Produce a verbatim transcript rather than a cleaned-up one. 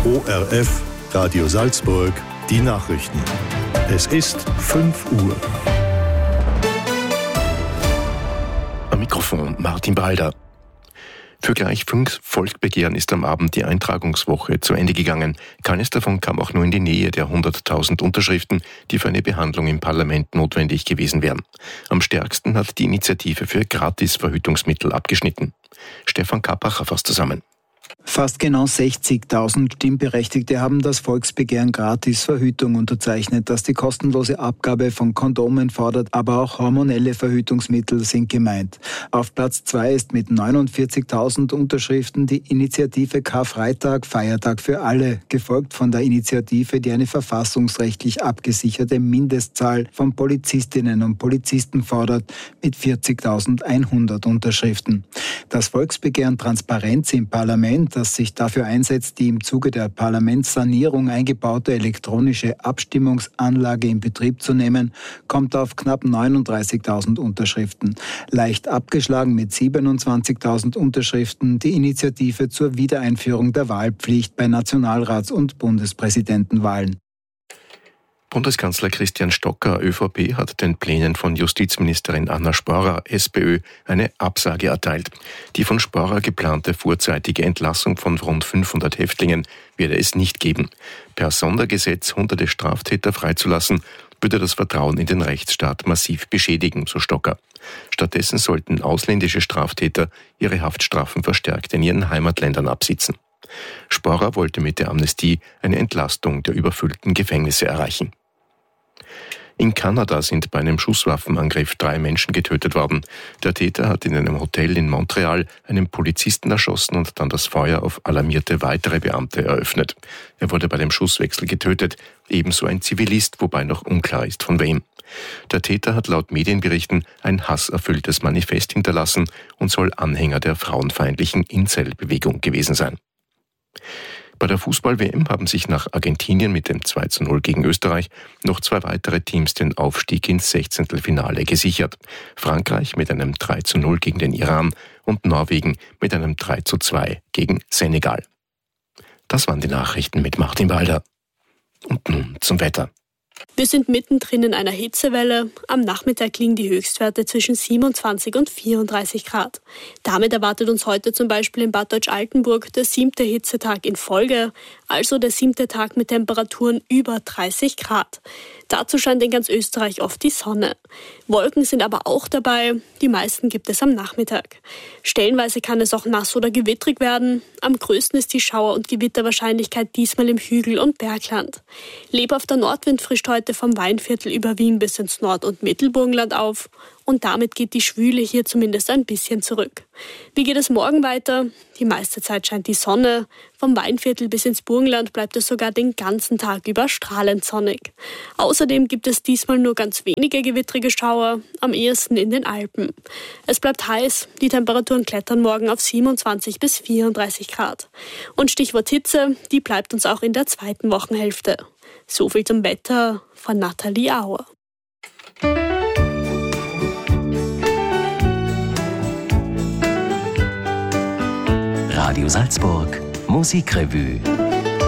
O R F, Radio Salzburg, die Nachrichten. Es ist fünf Uhr. Am Mikrofon Martin Balder. Für gleich fünf Volksbegehren ist am Abend die Eintragungswoche zu Ende gegangen. Keines davon kam auch nur in die Nähe der hunderttausend Unterschriften, die für eine Behandlung im Parlament notwendig gewesen wären. Am stärksten hat die Initiative für Gratis-Verhütungsmittel abgeschnitten. Stefan Kappacher fasst zusammen. Fast genau sechzigtausend Stimmberechtigte haben das Volksbegehren Gratis-Verhütung unterzeichnet, das die kostenlose Abgabe von Kondomen fordert, aber auch hormonelle Verhütungsmittel sind gemeint. Auf Platz zwei ist mit neunundvierzigtausend Unterschriften die Initiative Karfreitag, Feiertag für alle, gefolgt von der Initiative, die eine verfassungsrechtlich abgesicherte Mindestzahl von Polizistinnen und Polizisten fordert, mit vierzigtausendeinhundert Unterschriften. Das Volksbegehren Transparenz im Parlament, das sich dafür einsetzt, die im Zuge der Parlamentssanierung eingebaute elektronische Abstimmungsanlage in Betrieb zu nehmen, kommt auf knapp neununddreißigtausend Unterschriften. Leicht abgeschlagen mit siebenundzwanzigtausend Unterschriften die Initiative zur Wiedereinführung der Wahlpflicht bei Nationalrats- und Bundespräsidentenwahlen. Bundeskanzler Christian Stocker, ÖVP, hat den Plänen von Justizministerin Anna Sporer, SPÖ, eine Absage erteilt. Die von Sporer geplante vorzeitige Entlassung von rund fünfhundert Häftlingen werde es nicht geben. Per Sondergesetz hunderte Straftäter freizulassen, würde das Vertrauen in den Rechtsstaat massiv beschädigen, so Stocker. Stattdessen sollten ausländische Straftäter ihre Haftstrafen verstärkt in ihren Heimatländern absitzen. Sporer wollte mit der Amnestie eine Entlastung der überfüllten Gefängnisse erreichen. In Kanada sind bei einem Schusswaffenangriff drei Menschen getötet worden. Der Täter hat in einem Hotel in Montreal einen Polizisten erschossen und dann das Feuer auf alarmierte weitere Beamte eröffnet. Er wurde bei dem Schusswechsel getötet, ebenso ein Zivilist, wobei noch unklar ist von wem. Der Täter hat laut Medienberichten ein hasserfülltes Manifest hinterlassen und soll Anhänger der frauenfeindlichen Incel-Bewegung gewesen sein. Bei der Fußball-W M haben sich nach Argentinien mit dem zwei zu null gegen Österreich noch zwei weitere Teams den Aufstieg ins Sechzehntelfinale gesichert. Frankreich mit einem drei zu null gegen den Iran und Norwegen mit einem drei zu zwei gegen Senegal. Das waren die Nachrichten mit Martin Balder. Und nun zum Wetter. Wir sind mittendrin in einer Hitzewelle. Am Nachmittag liegen die Höchstwerte zwischen siebenundzwanzig und vierunddreißig Grad. Damit erwartet uns heute zum Beispiel in Bad Deutsch-Altenburg der siebte Hitzetag in Folge, also der siebte Tag mit Temperaturen über dreißig Grad. Dazu scheint in ganz Österreich oft die Sonne. Wolken sind aber auch dabei, die meisten gibt es am Nachmittag. Stellenweise kann es auch nass oder gewittrig werden. Am größten ist die Schauer- und Gewitterwahrscheinlichkeit diesmal im Hügel- und Bergland. Lebhafter Nordwind frischt heute vom Weinviertel über Wien bis ins Nord- und Mittelburgenland auf. Und damit geht die Schwüle hier zumindest ein bisschen zurück. Wie geht es morgen weiter? Die meiste Zeit scheint die Sonne. Vom Weinviertel bis ins Burgenland bleibt es sogar den ganzen Tag über strahlend sonnig. Außerdem gibt es diesmal nur ganz wenige gewittrige Schauer, am ehesten in den Alpen. Es bleibt heiß, die Temperaturen klettern morgen auf siebenundzwanzig bis vierunddreißig Grad. Und Stichwort Hitze, die bleibt uns auch in der zweiten Wochenhälfte. So viel zum Wetter von Nathalie Auer. Radio Salzburg, Musikrevue.